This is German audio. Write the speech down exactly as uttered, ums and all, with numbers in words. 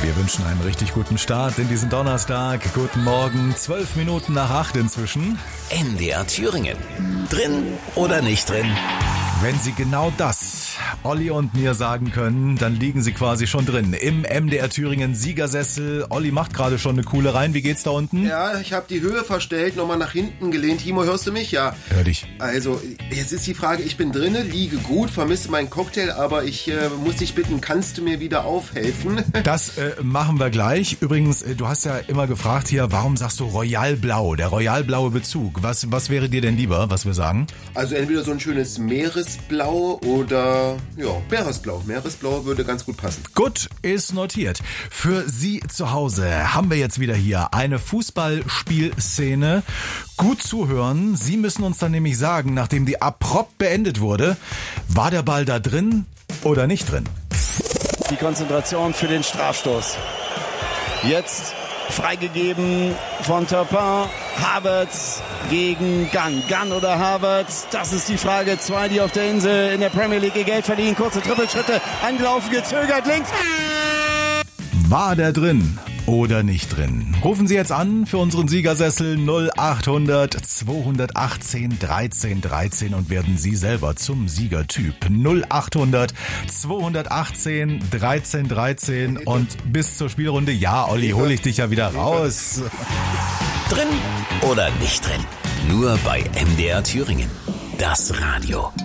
Wir wünschen einen richtig guten Start in diesen Donnerstag. Guten Morgen, zwölf Minuten nach acht inzwischen. N D R Thüringen. Drin oder nicht drin? Wenn Sie genau das Olli und mir sagen können, dann liegen Sie quasi schon drin. Im M D R Thüringen Siegersessel. Olli macht gerade schon eine coole rein. Wie geht's da unten? Ja, ich habe die Höhe verstellt, nochmal nach hinten gelehnt. Timo, hörst du mich? Ja. Hör dich. Also, jetzt ist die Frage, ich bin drinne, liege gut, vermisse meinen Cocktail, aber ich äh, muss dich bitten, kannst du mir wieder aufhelfen? Das äh, machen wir gleich. Übrigens, äh, du hast ja immer gefragt hier, warum sagst du Royal Blau, der Royal Blaue Bezug. Was, was wäre dir denn lieber, was wir sagen? Also entweder so ein schönes Meeresblau oder, ja, Meeresblau. Meeresblau würde ganz gut passen. Gut, ist notiert. Für Sie zu Hause haben wir jetzt wieder hier eine Fußballspielszene. Gut zuhören. Sie müssen uns dann nämlich sagen, nachdem die abrupt beendet wurde, war der Ball da drin oder nicht drin? Die Konzentration für den Strafstoß. Jetzt freigegeben von Turpin. Havertz gegen Gunn. Gunn oder Havertz? Das ist die Frage. Zwei, die auf der Insel in der Premier League ihr Geld verdienen. Kurze Trippelschritte. Angelaufen, gezögert, links. War der drin oder nicht drin? Rufen Sie jetzt an für unseren Siegersessel null acht hundert zweihundertachtzehn dreizehn dreizehn und werden Sie selber zum Siegertyp. null acht hundert zweihundertachtzehn dreizehn dreizehn und bis zur Spielrunde. Ja, Olli, hol ich dich ja wieder raus. Drin oder nicht drin? Nur bei M D R Thüringen. Das Radio.